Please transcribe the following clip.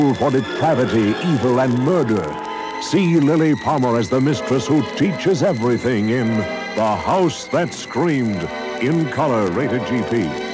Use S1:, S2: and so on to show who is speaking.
S1: for depravity, evil, and murder. See Lily Palmer as the mistress who teaches everything in The House That Screamed, in color, rated GP.